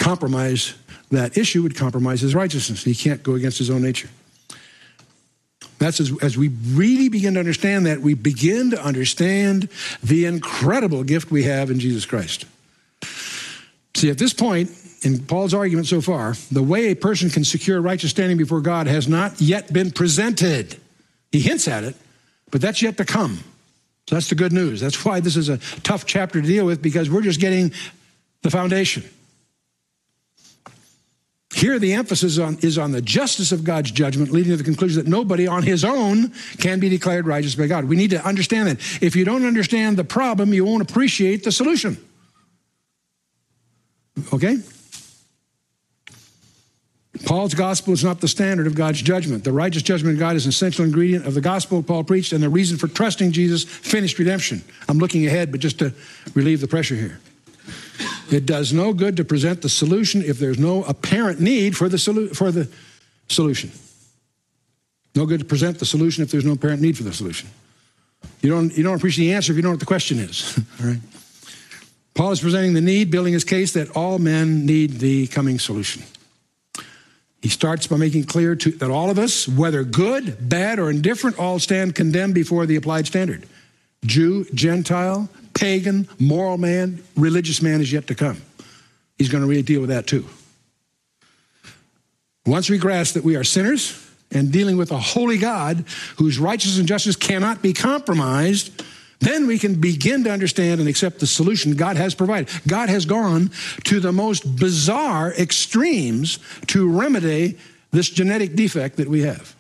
compromise that issue would compromise his righteousness. He can't go against his own nature. That's as we really begin to understand that, we begin to understand the incredible gift we have in Jesus Christ. See, at this point, in Paul's argument so far, the way a person can secure righteous standing before God has not yet been presented. He hints at it, but that's yet to come. So that's the good news. That's why this is a tough chapter to deal with, because we're just getting the foundation. Here, the emphasis is on the justice of God's judgment, leading to the conclusion that nobody on his own can be declared righteous by God. We need to understand that. If you don't understand the problem, you won't appreciate the solution. Okay? Paul's gospel is not the standard of God's judgment. The righteous judgment of God is an essential ingredient of the gospel Paul preached and the reason for trusting Jesus' finished redemption. I'm looking ahead, but just to relieve the pressure here. It does no good to present the solution if there's no apparent need for the solution. No good to present the solution if there's no apparent need for the solution. You don't appreciate the answer if you don't know what the question is. All right. Paul is presenting the need, building his case that all men need the coming solution. He starts by making clear that all of us, whether good, bad, or indifferent, all stand condemned before the applied standard. Jew, Gentile, pagan, moral man, religious man is yet to come. He's going to really deal with that too. Once we grasp that we are sinners and dealing with a holy God whose righteousness and justice cannot be compromised, then we can begin to understand and accept the solution God has provided. God has gone to the most bizarre extremes to remedy this genetic defect that we have.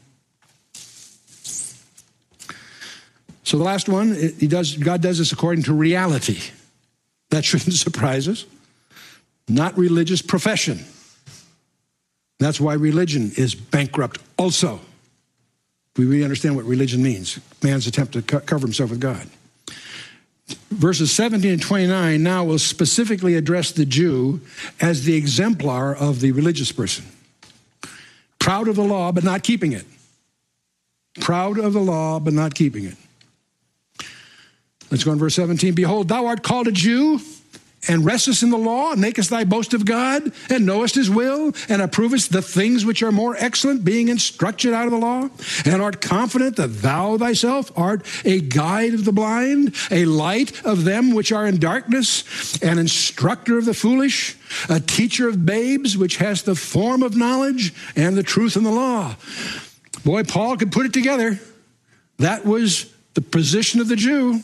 So the last one, God does this according to reality. That shouldn't surprise us. Not religious profession. That's why religion is bankrupt also. We really understand what religion means. Man's attempt to cover himself with God. Verses 17 and 29 now will specifically address the Jew as the exemplar of the religious person. Proud of the law, but not keeping it. Proud of the law, but not keeping it. Let's go on verse 17. Behold, thou art called a Jew, and restest in the law, and makest thy boast of God, and knowest his will, and approvest the things which are more excellent, being instructed out of the law, and art confident that thou thyself art a guide of the blind, a light of them which are in darkness, an instructor of the foolish, a teacher of babes, which has the form of knowledge and the truth in the law. Boy, Paul could put it together. That was the position of the Jew.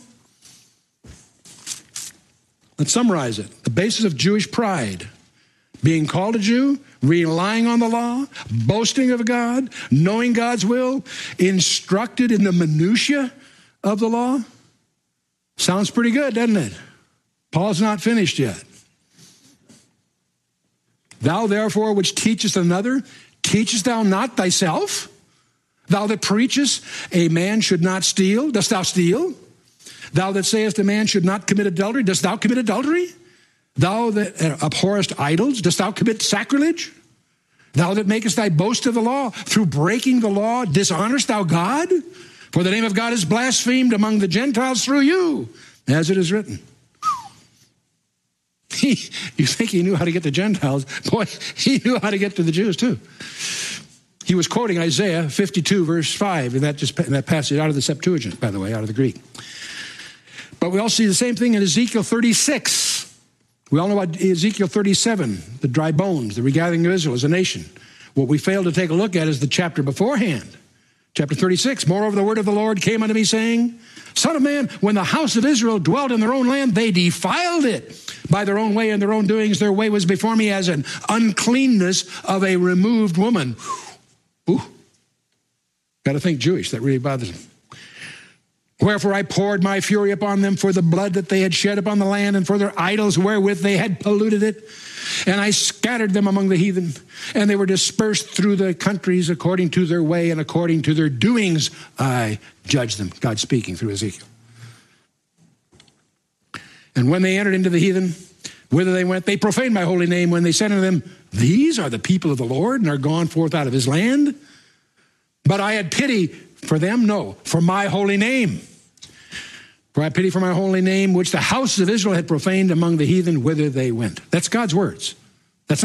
Let's summarize it. The basis of Jewish pride: being called a Jew, relying on the law, boasting of God, knowing God's will, instructed in the minutiae of the law. Sounds pretty good, doesn't it? Paul's not finished yet. Thou therefore which teachest another, teachest thou not thyself? Thou that preachest a man should not steal, dost thou steal? Thou that sayest a man should not commit adultery, dost thou commit adultery? Thou that abhorrest idols, dost thou commit sacrilege? Thou that makest thy boast of the law, through breaking the law, dishonorest thou God? For the name of God is blasphemed among the Gentiles through you, as it is written. You think he knew how to get to Gentiles? Boy, he knew how to get to the Jews too. He was quoting Isaiah 52, verse 5, in that passage out of the Septuagint, by the way, out of the Greek. But we also see the same thing in Ezekiel 36. We all know about Ezekiel 37, the dry bones, the regathering of Israel as a nation. What we fail to take a look at is the chapter beforehand. Chapter 36, moreover, the word of the Lord came unto me, saying, Son of man, when the house of Israel dwelt in their own land, they defiled it by their own way and their own doings. Their way was before me as an uncleanness of a removed woman. Ooh. Got to think Jewish. That really bothers him. Wherefore I poured my fury upon them for the blood that they had shed upon the land and for their idols wherewith they had polluted it. And I scattered them among the heathen, and they were dispersed through the countries according to their way and according to their doings. I judged them. God speaking through Ezekiel. And when they entered into the heathen, whither they went, they profaned my holy name when they said unto them, These are the people of the Lord and are gone forth out of his land. But I had pity for them, no, for my holy name. For I had pity for my holy name, which the house of Israel had profaned among the heathen whither they went. That's God's words.